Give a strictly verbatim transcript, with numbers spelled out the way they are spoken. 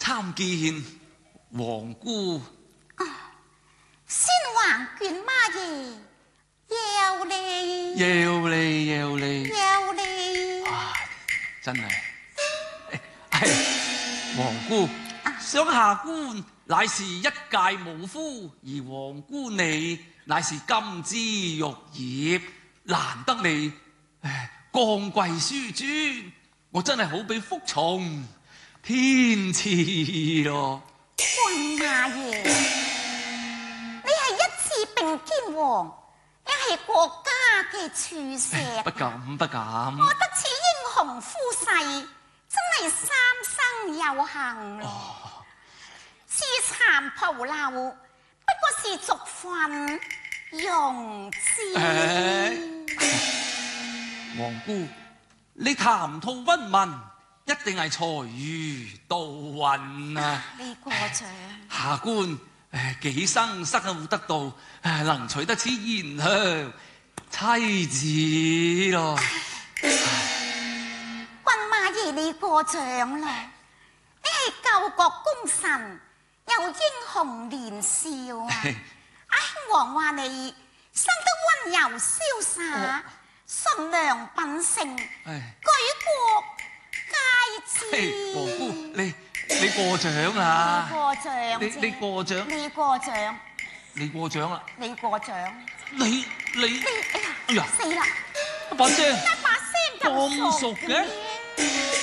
參見皇姑。 先皇眷媽爺，有你， 有你，有你， 有你。 啊，真係，係皇姑，想下官乃是一介武夫，而皇姑你乃是金枝玉葉，難得你誒降貴書尊，我真係好比福從天賜咯。 君媽爺，你係一次並肩王，亦係國家嘅柱石。 不敢不敢。 我得此英雄夫婿，真係三生有幸。 哦， 此蠶袍褸不過是俗訓用之。 皇姑，你談吐溫文，一定係才如杜雲啊！ 你過獎。 下官誒幾生失冇得到，誒能娶得此賢香妻子咯。 君媽爺你過獎啦，你係救國功臣，又英雄年少啊！阿兄皇話你生得溫柔瀟灑，純良品性，舉國皆知。 皇姑，你你過獎啦！ 過獎你你過獎， 你過獎， 你過獎啦！ 你過獎， 你你哎呀， 哎呀， 死啦！ 把聲點解把聲咁咁熟嘅？